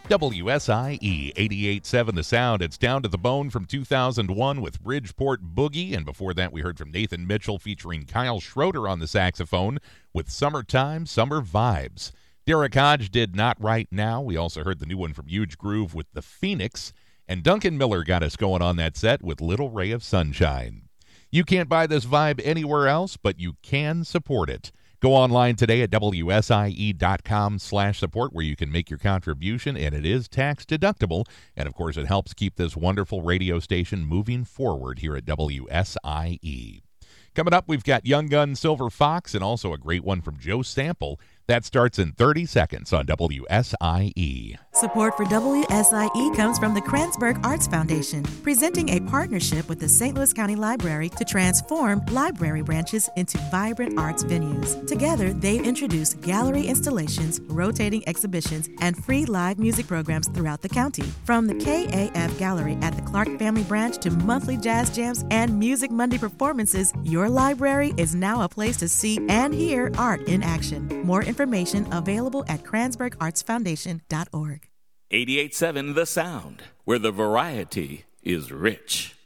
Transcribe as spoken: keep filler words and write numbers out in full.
W S I E eighty-eight point seven The Sound. It's Down to the Bone from two thousand one with Bridgeport Boogie. And before that, we heard from Nathan Mitchell featuring Kyle Schroeder on the saxophone with Summertime, Summer Vibes. Derek Hodge did Not Right Now. We also heard the new one from Huge Groove with The Phoenix. And Duncan Miller got us going on that set with Little Ray of Sunshine. You can't buy this vibe anywhere else, but you can support it. Go online today at W S I E dot com slash support where you can make your contribution, and it is tax deductible. And, of course, it helps keep this wonderful radio station moving forward here at W S I E. Coming up, we've got Young Gun Silver Fox and also a great one from Joe Sample. That starts in thirty seconds on W S I E. Support for W S I E comes from the Kranzberg Arts Foundation, presenting a partnership with the Saint Louis County Library to transform library branches into vibrant arts venues. Together, they've introduced gallery installations, rotating exhibitions, and free live music programs throughout the county. From the K A F Gallery at the Clark Family Branch to monthly jazz jams and Music Monday performances, your library is now a place to see and hear art in action. More information Information available at Kranzberg Arts Foundation dot org. eighty-eight point seven The Sound, where the variety is rich.